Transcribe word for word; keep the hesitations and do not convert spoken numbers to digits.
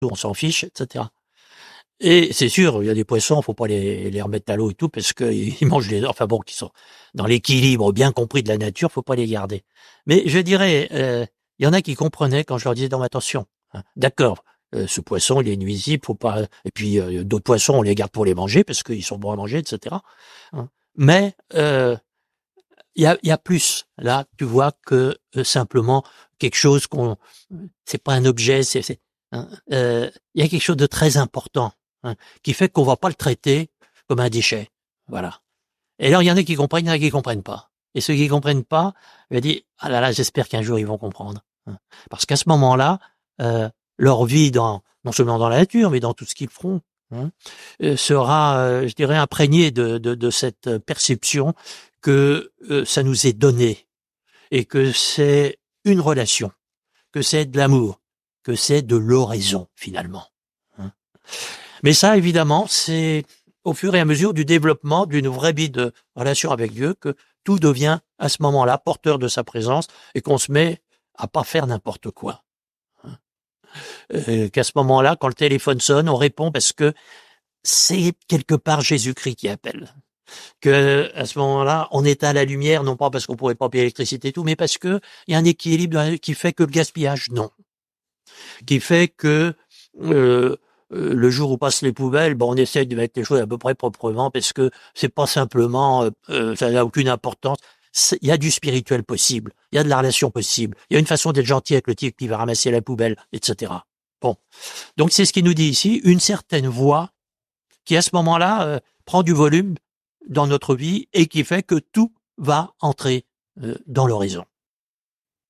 on s'en fiche, et cetera. Et c'est sûr, il y a des poissons, faut pas les, les remettre à l'eau et tout, parce qu'ils mangent les, enfin bon, qui sont dans l'équilibre bien compris de la nature, faut pas les garder. Mais je dirais, euh, il y en a qui comprenaient quand je leur disais, non, attention, hein, d'accord, euh, ce poisson, il est nuisible, faut pas, et puis euh, d'autres poissons, on les garde pour les manger, parce qu'ils sont bons à manger, et cetera. Hein. Mais, euh, il y a, il y a plus, là, tu vois, que euh, simplement quelque chose qu'on, c'est pas un objet, c'est, c'est, hein, euh, il y a quelque chose de très important, hein, qui fait qu'on va pas le traiter comme un déchet. Voilà. Et alors, il y en a qui comprennent, il y en a qui comprennent pas. Et ceux qui comprennent pas, je me dis, ah là là, j'espère qu'un jour ils vont comprendre. Hein. Parce qu'à ce moment-là, euh, leur vie dans, non seulement dans la nature, mais dans tout ce qu'ils feront, hein, euh, sera, euh, je dirais, imprégnée de, de, de cette perception que euh, ça nous est donné et que c'est une relation, que c'est de l'amour, que c'est de l'oraison finalement. Hein. Mais ça, évidemment, c'est au fur et à mesure du développement d'une vraie vie de relation avec Dieu que tout devient à ce moment-là porteur de sa présence et qu'on se met à pas faire n'importe quoi. Euh, qu'à ce moment-là, quand le téléphone sonne, on répond parce que c'est quelque part Jésus-Christ qui appelle. Que à ce moment-là, on éteint la lumière, non pas parce qu'on pourrait pas payer l'électricité et tout, mais parce que il y a un équilibre qui fait que le gaspillage, non. Qui fait que euh, euh, le jour où passent les poubelles, bon, on essaye de mettre les choses à peu près proprement parce que c'est pas simplement, euh, ça n'a aucune importance. Il y a du spirituel possible, il y a de la relation possible, il y a une façon d'être gentil avec le type qui va ramasser la poubelle, et cetera. Bon, donc c'est ce qu'il nous dit ici, une certaine voix qui à ce moment-là euh, prend du volume dans notre vie et qui fait que tout va entrer euh, dans l'horizon.